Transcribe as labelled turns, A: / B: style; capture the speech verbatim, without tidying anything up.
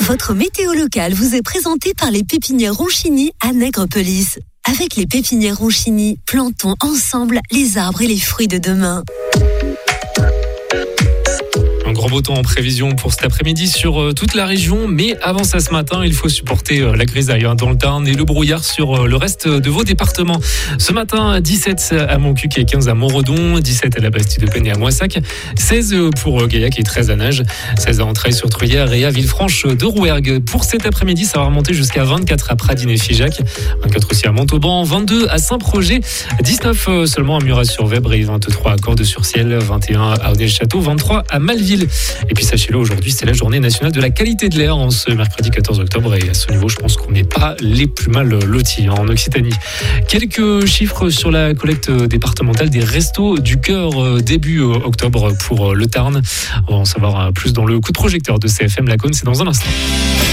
A: Votre météo locale vous est présentée par les pépinières Ronchini à Nègrepelisse. Avec les pépinières Ronchini, plantons ensemble les arbres et les fruits de demain.
B: Un grand beau temps en prévision pour cet après-midi sur euh, toute la région, mais avant ça ce matin, il faut supporter euh, la grisaille hein, dans le Tarn et le brouillard sur euh, le reste de vos départements. Ce matin, dix-sept à Montcuq et quinze à Montredon, dix-sept à la Bastide-de-Penne et à Moissac, seize pour Gaillac et treize à Nages, seize à Entrailles-sur-Truyère et à Villefranche de Rouergue. Pour cet après-midi, ça va remonter jusqu'à vingt-quatre à Pradines et Figeac, vingt-quatre aussi à Montauban, vingt-deux à Saint-Projet, dix-neuf seulement à Murat-sur-Vèbre et vingt-trois à Cordes-sur-Ciel, vingt et un à Aunay-le-Château, vingt-trois à Malville. Et puis sachez-le, aujourd'hui c'est la journée nationale de la qualité de l'air en ce mercredi quatorze octobre et à ce niveau je pense qu'on n'est pas les plus mal lotis en Occitanie. Quelques chiffres sur la collecte départementale des Restos du Cœur début octobre pour le Tarn. On va en savoir plus dans le coup de projecteur de C F M Lacaune, c'est dans un instant.